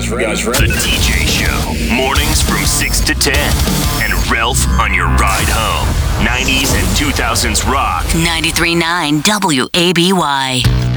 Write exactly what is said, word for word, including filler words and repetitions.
guys ready? You guys ready? The T J Show. Mornings from six to ten. And Ralph on your ride home. nineties and two thousands rock. ninety-three point nine W A B Y.